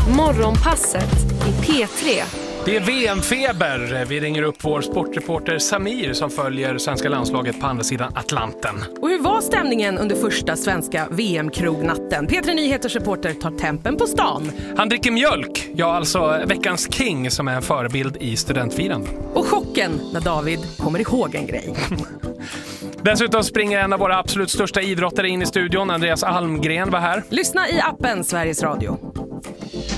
Morgonpasset i P3. Det är VM-feber. Vi ringer upp vår sportreporter Samir som följer svenska landslaget på andra sidan Atlanten. Och hur var stämningen under första svenska VM-krognatten? P3 Nyheters reporter tar tempen på stan. Han dricker mjölk, alltså veckans king som är en förebild i studentfirande. Och chocken när David kommer ihåg en grej. Dessutom springer en av våra absolut största idrottare in i studion. Andreas Almgren var här. Lyssna i appen Sveriges Radio.